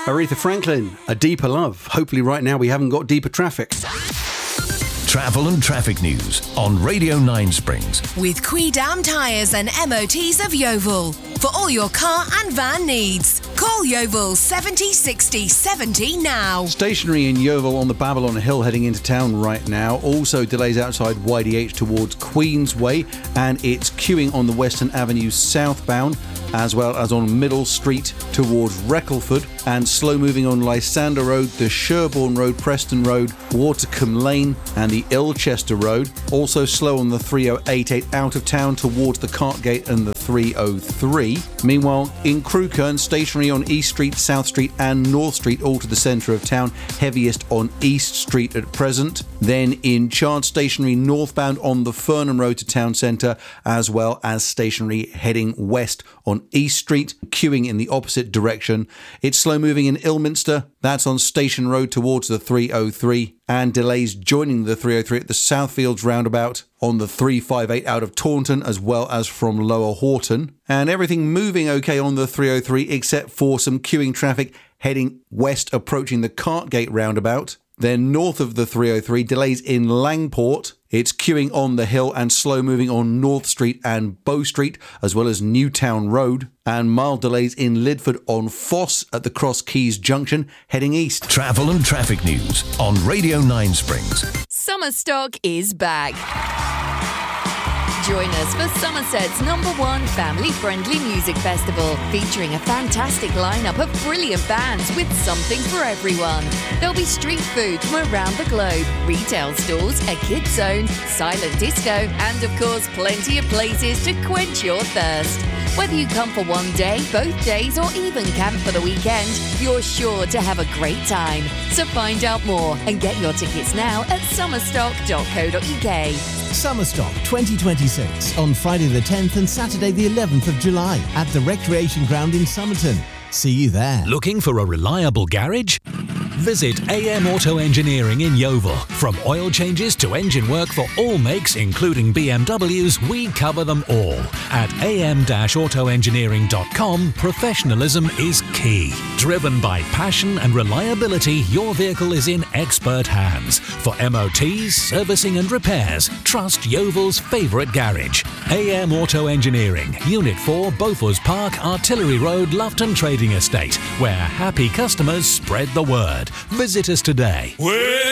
Aretha Franklin, A Deeper Love. Hopefully right now we haven't got deeper traffic. Travel and traffic news on Radio 9 Springs. With Quidam Tyres and MOTs of Yeovil. For all your car and van needs. Call Yeovil 70 60 70 now. Stationary in Yeovil on the Babylon Hill heading into town right now. Also delays outside YDH towards Queensway, and it's queuing on the Western Avenue southbound, as well as on Middle Street towards Reckleford, and slow moving on Lysander Road, the Sherborne Road, Preston Road, Watercombe Lane and the Ilchester Road. Also slow on the 3088 out of town towards the Cartgate and the 303. Meanwhile, in Crewkerne, stationary on East Street, South Street and North Street, all to the centre of town, heaviest on East Street at present. Then in Chard, stationary northbound on the Fernham Road to town centre, as well as stationary heading west on East Street, queuing in the opposite direction. It's slow moving in Ilminster, that's on Station Road towards the 303, and delays joining the 303 at the Southfields roundabout on the 358 out of Taunton, as well as from Lower Horton. And everything moving okay on the 303 except for some queuing traffic heading west approaching the Cartgate roundabout. Then north of the 303, delays in Langport. It's queuing on the hill and slow moving on North Street and Bow Street, as well as Newtown Road. And mild delays in Lidford on Foss at the Cross Keys Junction, heading east. Travel and traffic news on Radio 9 Springs. Summer Stock is back. Join us for Somerset's #1 family-friendly music festival, featuring a fantastic lineup of brilliant bands with something for everyone. There'll be street food from around the globe, retail stores, a kids zone, silent disco, and of course plenty of places to quench your thirst. Whether you come for one day, both days, or even camp for the weekend, you're sure to have a great time. So find out more and get your tickets now at summerstock.co.uk. Summerstock 2026 on Friday the 10th and Saturday the 11th of July at the Recreation Ground in Somerton. See you there. Looking for a reliable garage? Visit AM Auto Engineering in Yeovil. From oil changes to engine work for all makes, including BMWs, we cover them all. At am-autoengineering.com, professionalism is key. Driven by passion and reliability, your vehicle is in expert hands. For MOTs, servicing and repairs, trust Yeovil's favourite garage. AM Auto Engineering, Unit 4, Beaufort Park, Artillery Road, Loughton Trading Estate, where happy customers spread the word. Visit us today.